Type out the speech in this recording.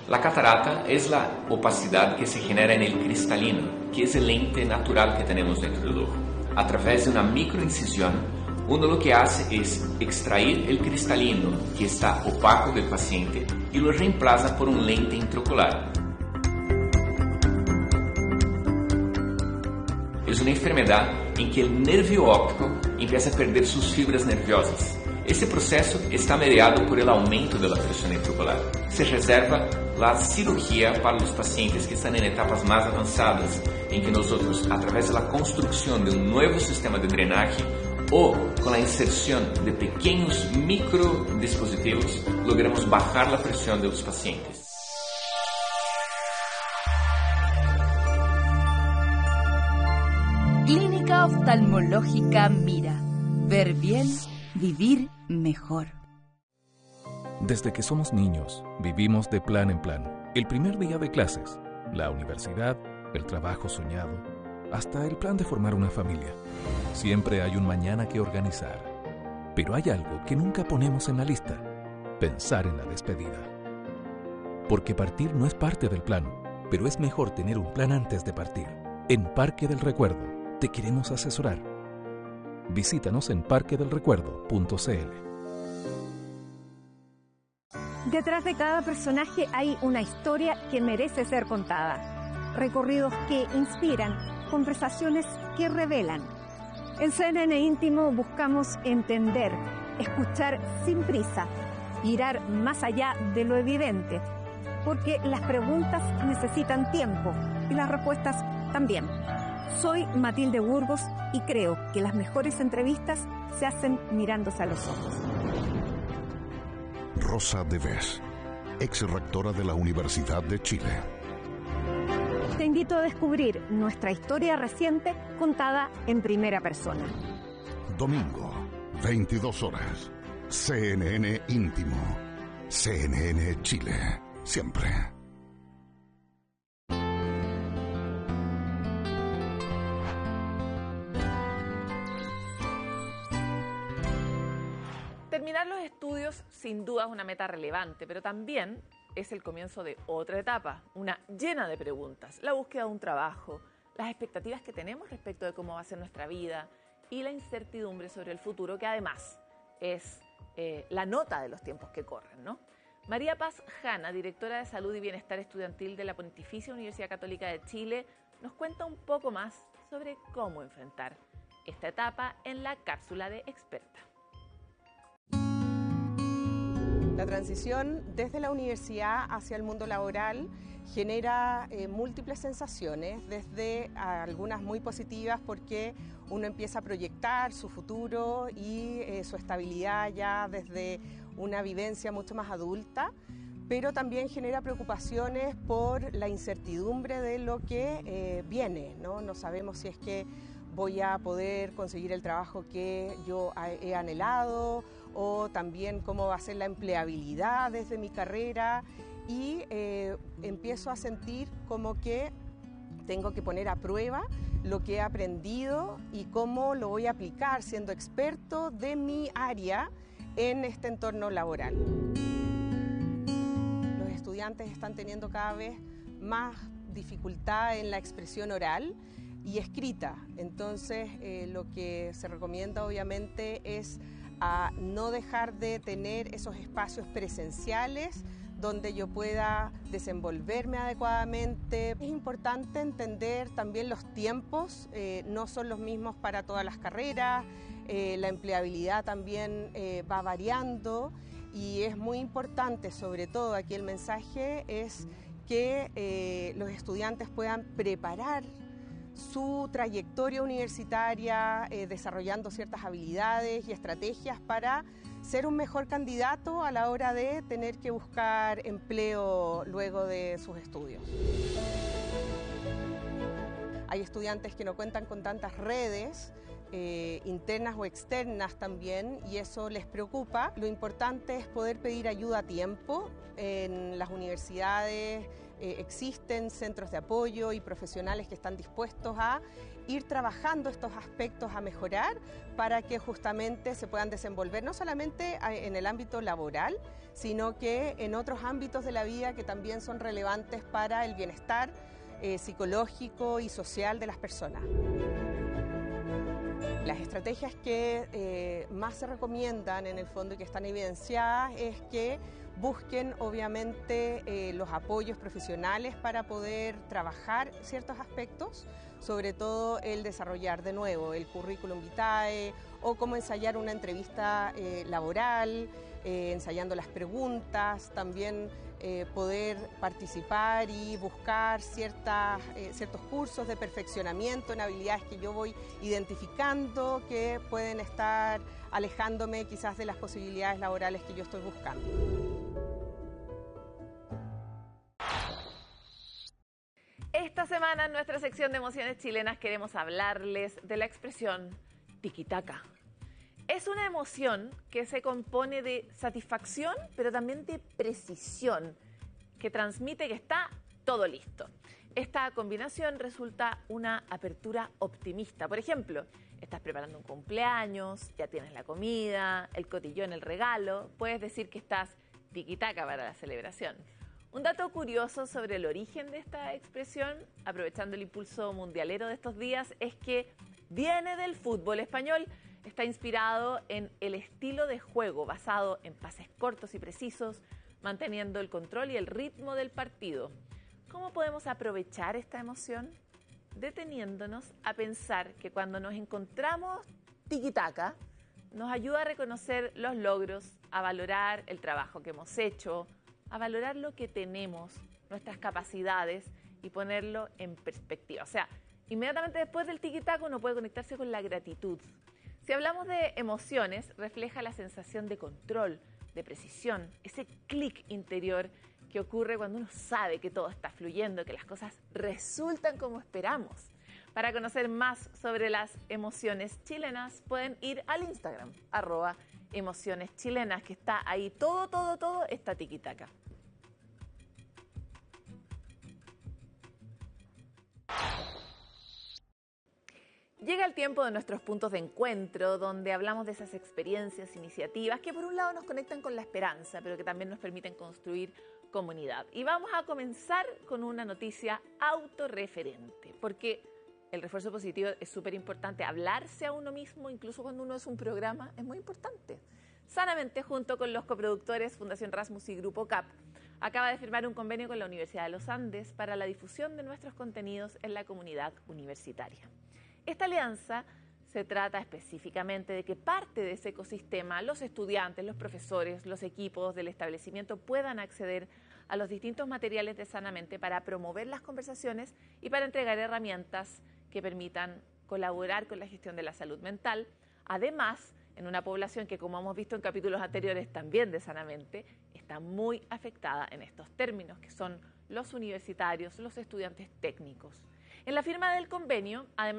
La catarata es la opacidad que se genera en el cristalino, que es el lente natural que tenemos dentro del ojo. A través de una microincisión, uno lo que hace es extraer el cristalino que está opaco del paciente y lo reemplaza por un lente intraocular. Es una enfermedad en que el nervio óptico empieza a perder sus fibras nerviosas. Ese proceso está mediado por el aumento de la presión intraocular. Se reserva la cirugía para los pacientes que están en etapas más avanzadas, en que nosotros, a través de la construcción de un nuevo sistema de drenaje o con la inserción de pequeños microdispositivos, logramos bajar la presión de los pacientes. Clínica Oftalmológica Mira. Ver bien, vivir mejor. Desde que somos niños, vivimos de plan en plan. El primer día de clases, la universidad, el trabajo soñado, hasta el plan de formar una familia. Siempre hay un mañana que organizar. Pero hay algo que nunca ponemos en la lista: pensar en la despedida. Porque partir no es parte del plan, pero es mejor tener un plan antes de partir. En Parque del Recuerdo te queremos asesorar. Visítanos en parquedelrecuerdo.cl. Detrás de cada personaje hay una historia que merece ser contada. Recorridos que inspiran, conversaciones que revelan. En CNN Íntimo buscamos entender, escuchar sin prisa, mirar más allá de lo evidente, porque las preguntas necesitan tiempo y las respuestas también. Soy Matilde Burgos y creo que las mejores entrevistas se hacen mirándose a los ojos. Rosa Deves, ex rectora de la Universidad de Chile. Te invito a descubrir nuestra historia reciente contada en primera persona. Domingo, 22 horas. CNN Íntimo. CNN Chile. Siempre. Terminar los estudios sin duda es una meta relevante, pero también es el comienzo de otra etapa, una llena de preguntas, la búsqueda de un trabajo, las expectativas que tenemos respecto de cómo va a ser nuestra vida y la incertidumbre sobre el futuro, que además es la nota de los tiempos que corren, ¿no? María Paz Jana, directora de Salud y Bienestar Estudiantil de la Pontificia Universidad Católica de Chile, nos cuenta un poco más sobre cómo enfrentar esta etapa en la cápsula de experta. La transición desde la universidad hacia el mundo laboral genera múltiples sensaciones, desde algunas muy positivas porque uno empieza a proyectar su futuro y su estabilidad ya desde una vivencia mucho más adulta, pero también genera preocupaciones por la incertidumbre de lo que viene, ¿no? No sabemos si es que voy a poder conseguir el trabajo que yo he anhelado, o también cómo va a ser la empleabilidad desde mi carrera, y empiezo a sentir como que tengo que poner a prueba lo que he aprendido y cómo lo voy a aplicar siendo experto de mi área en este entorno laboral. Los estudiantes están teniendo cada vez más dificultad en la expresión oral y escrita, entonces lo que se recomienda obviamente es a no dejar de tener esos espacios presenciales donde yo pueda desenvolverme adecuadamente. Es importante entender también los tiempos, no son los mismos para todas las carreras, la empleabilidad también va variando, y es muy importante, sobre todo aquí el mensaje es que los estudiantes puedan preparar su trayectoria universitaria, desarrollando ciertas habilidades y estrategias para ser un mejor candidato a la hora de tener que buscar empleo luego de sus estudios. Hay estudiantes que no cuentan con tantas redes, internas o externas también, y eso les preocupa. Lo importante es poder pedir ayuda a tiempo. En las universidades existen centros de apoyo y profesionales que están dispuestos a ir trabajando estos aspectos a mejorar para que justamente se puedan desenvolver no solamente en el ámbito laboral, sino que en otros ámbitos de la vida que también son relevantes para el bienestar psicológico y social de las personas. Las estrategias que más se recomiendan en el fondo y que están evidenciadas es que busquen obviamente los apoyos profesionales para poder trabajar ciertos aspectos, sobre todo el desarrollar de nuevo el currículum vitae o cómo ensayar una entrevista laboral, ensayando las preguntas, también poder participar y buscar ciertos cursos de perfeccionamiento en habilidades que yo voy identificando que pueden estar alejándome quizás de las posibilidades laborales que yo estoy buscando. Esta semana en nuestra sección de emociones chilenas queremos hablarles de la expresión tiki-taka. Es una emoción que se compone de satisfacción, pero también de precisión, que transmite que está todo listo. Esta combinación resulta una apertura optimista. Por ejemplo, estás preparando un cumpleaños, ya tienes la comida, el cotillón, el regalo. Puedes decir que estás tiki-taka para la celebración. Un dato curioso sobre el origen de esta expresión, aprovechando el impulso mundialero de estos días, es que viene del fútbol español. Está inspirado en el estilo de juego basado en pases cortos y precisos, manteniendo el control y el ritmo del partido. ¿Cómo podemos aprovechar esta emoción? Deteniéndonos a pensar que cuando nos encontramos tiki-taka, nos ayuda a reconocer los logros, a valorar el trabajo que hemos hecho, a valorar lo que tenemos, nuestras capacidades y ponerlo en perspectiva. O sea, inmediatamente después del tiki-taka uno puede conectarse con la gratitud. Si hablamos de emociones, refleja la sensación de control, de precisión, ese clic interior que ocurre cuando uno sabe que todo está fluyendo, que las cosas resultan como esperamos. Para conocer más sobre las emociones chilenas, pueden ir al Instagram, @emocioneschilenas, que está ahí todo está tiki-taka. Llega el tiempo de nuestros puntos de encuentro, donde hablamos de esas experiencias, iniciativas que por un lado nos conectan con la esperanza, pero que también nos permiten construir comunidad. Y vamos a comenzar con una noticia autorreferente, porque el refuerzo positivo es súper importante. Hablarse a uno mismo, incluso cuando uno es un programa, es muy importante. Sanamente, junto con los coproductores Fundación Rasmus y Grupo CAP, acaba de firmar un convenio con la Universidad de los Andes para la difusión de nuestros contenidos en la comunidad universitaria. Esta alianza se trata específicamente de que parte de ese ecosistema, los estudiantes, los profesores, los equipos del establecimiento puedan acceder a los distintos materiales de Sanamente para promover las conversaciones y para entregar herramientas que permitan colaborar con la gestión de la salud mental. Además, en una población que, como hemos visto en capítulos anteriores también de Sanamente, está muy afectada en estos términos, que son los universitarios, los estudiantes técnicos. En la firma del convenio, además,